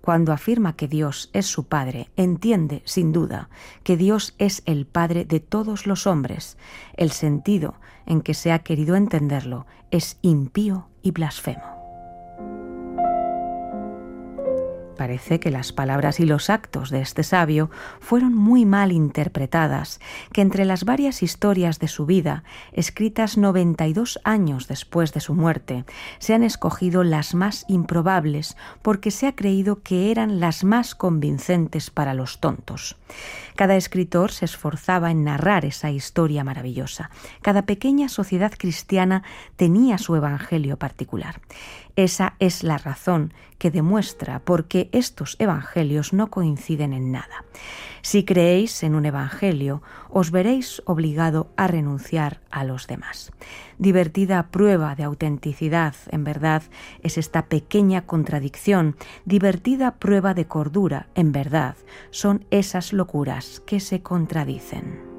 cuando afirma que Dios es su Padre, entiende, sin duda, que Dios es el Padre de todos los hombres. El sentido en que se ha querido entenderlo es impío y blasfemo. Parece que las palabras y los actos de este sabio fueron muy mal interpretadas, que entre las varias historias de su vida, escritas 92 años después de su muerte, se han escogido las más improbables porque se ha creído que eran las más convincentes para los tontos. Cada escritor se esforzaba en narrar esa historia maravillosa. Cada pequeña sociedad cristiana tenía su evangelio particular. Esa es la razón que demuestra por qué estos evangelios no coinciden en nada. Si creéis en un evangelio, os veréis obligado a renunciar a los demás. Divertida prueba de autenticidad, en verdad, es esta pequeña contradicción. Divertida prueba de cordura, en verdad, son esas locuras que se contradicen.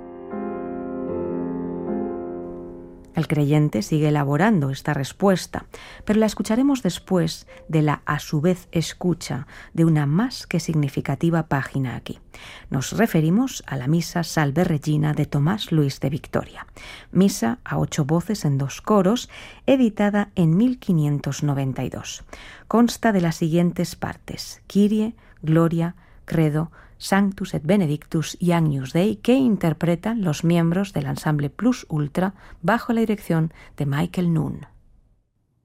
El creyente sigue elaborando esta respuesta, pero la escucharemos después de la a su vez escucha de una más que significativa página aquí. Nos referimos a la Misa Salve Regina de Tomás Luis de Victoria, misa a 8 voces en 2 coros, editada en 1592. Consta de las siguientes partes: Kyrie, Gloria, Credo, Sanctus et Benedictus y Agnus Dei, que interpretan los miembros del ensamble Plus Ultra bajo la dirección de Michael Nunn.